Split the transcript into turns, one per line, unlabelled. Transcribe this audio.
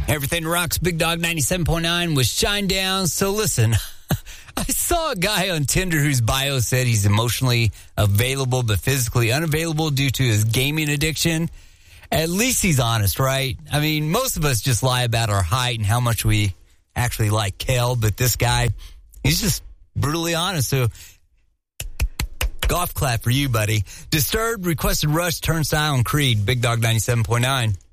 Everything Rocks, Big Dog 97.9 with Shinedown. So listen, I saw a guy on Tinder whose bio said he's emotionally available but physically unavailable due to his gaming addiction. At least he's honest, right? I mean, most of us just lie about our height and how much we actually like Kel, but this guy, he's just brutally honest. So golf clap for you, buddy. Disturbed requested Rush, Turnstile, and Creed. Big Dog 97.9.